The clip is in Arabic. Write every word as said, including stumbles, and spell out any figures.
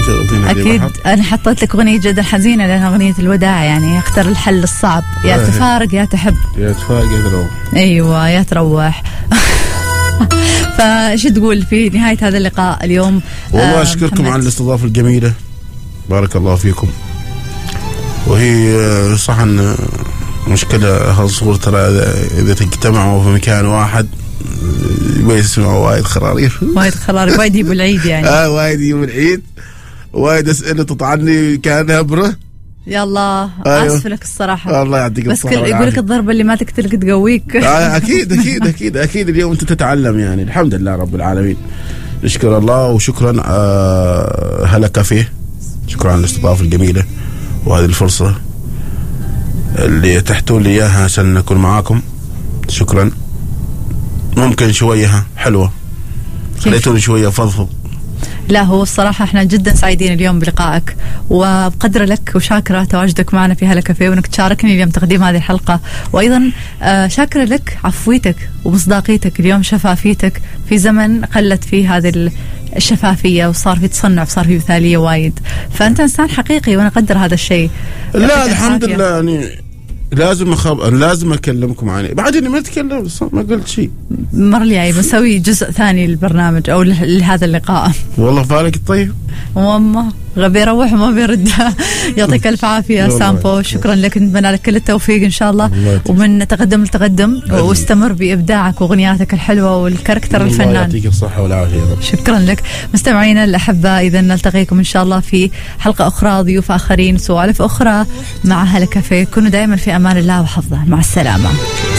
أكيد أنا حطيت لك أغنية جدا حزينة لأنها أغنية الوداع، يعني اختر الحل الصعب، يا آه تفارق يا تحب، يا تفارق يا تروح. أيوة يا تروح. فايش تقول في نهاية هذا اللقاء اليوم؟ والله أشكركم على الاستضافة الجميلة، بارك الله فيكم. وهي صح أن مشكلة هالصور ترى إذا تجتمعوا في مكان واحد بيسمعوا وايد خرارير وايد خرارير وايد يجيبوا العيد يعني اه وايد يجيبوا العيد، وايد أسئلة تطعني كأنها برة. يلا أيوه. آسف لك الصراحة، الله يعطيك الصحة، بس يقول لك الضربة اللي ما تقتلك تقويك. آه أكيد أكيد أكيد أكيد اليوم أنت تتعلم يعني. الحمد لله رب العالمين، نشكر الله وشكرا آه هلا كافيه، شكرا على الاستضافة الجميلة وهذه الفرصة اللي تحتوا لي إياها عشان نكون معاكم. شكرا. ممكن شوية حلوة خليتوني شوية فضفض. لا هو الصراحة احنا جدا سعيدين اليوم بلقائك، وبقدر لك وشاكرة تواجدك معنا في هلا كافيه وانك تشاركني اليوم تقديم هذه الحلقة، وايضا آه شاكرة لك عفويتك ومصداقيتك اليوم، شفافيتك في زمن قلت فيه هذه الشفافية وصار في تصنع وصار في مثالية وايد، فانت انسان حقيقي وانا اقدر هذا الشيء. لا الحمد لله يعني لازم أخب... لازم أكلمكم عني بعد إني ما أتكلم ما قلت شيء. مر لي عيب بسوي جزء ثاني للبرنامج أو لهذا اللقاء. والله فالك الطيب. وما غبي يروح وما بيرد. يعطيك ألف عافية سامبو، شكرا لك، نتمنى لك كل التوفيق إن شاء الله، ومن تقدم لتقدم واستمر بإبداعك وأغنياتك الحلوة والكاركتر الفنان. الله يعطيك الصحة والعافية. شكرا لك. مستمعينا الأحبة، إذا نلتقيكم إن شاء الله في حلقة أخرى، ضيوف آخرين، سوالف أخرى مع هلا كافيه. كونوا دائما في أمان الله وحفظه. مع السلامة.